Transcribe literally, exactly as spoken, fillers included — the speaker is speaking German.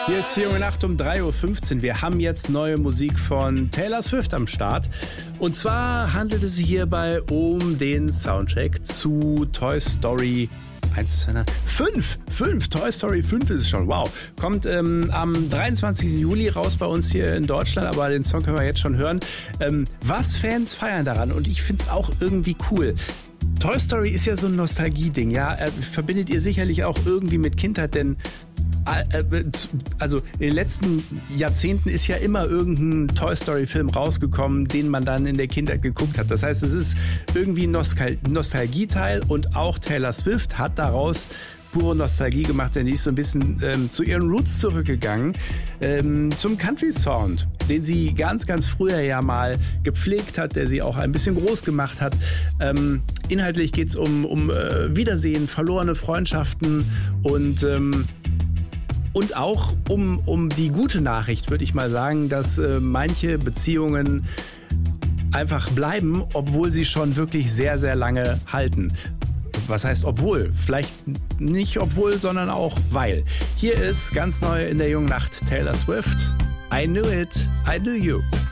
Hier ist die junge Nacht um drei Uhr fünfzehn. Wir haben jetzt neue Musik von Taylor Swift am Start. Und zwar handelt es sich hierbei um den Soundtrack zu Toy Story eins, zwei, fünf. fünf. Toy Story fünf ist es schon. Wow. Kommt ähm, am dreiundzwanzigsten Juli raus bei uns hier in Deutschland, aber den Song können wir jetzt schon hören. Ähm, was Fans feiern daran, und ich finde es auch irgendwie cool. Toy Story ist ja so ein Nostalgie-Ding, ja. Äh, verbindet ihr sicherlich auch irgendwie mit Kindheit, denn also in den letzten Jahrzehnten ist ja immer irgendein Toy Story Film rausgekommen, den man dann in der Kindheit geguckt hat. Das heißt, es ist irgendwie ein Nostal- Nostalgieteil, und auch Taylor Swift hat daraus pure Nostalgie gemacht, denn die ist so ein bisschen ähm, zu ihren Roots zurückgegangen, ähm, zum Country Sound, den sie ganz, ganz früher ja mal gepflegt hat, der sie auch ein bisschen groß gemacht hat. Ähm, inhaltlich geht es um, um äh, Wiedersehen, verlorene Freundschaften und ähm, Und auch um, um die gute Nachricht, würde ich mal sagen, dass äh, manche Beziehungen einfach bleiben, obwohl sie schon wirklich sehr, sehr lange halten. Was heißt obwohl? Vielleicht nicht obwohl, sondern auch weil. Hier ist ganz neu in der jungen Nacht Taylor Swift. I knew it, I knew you.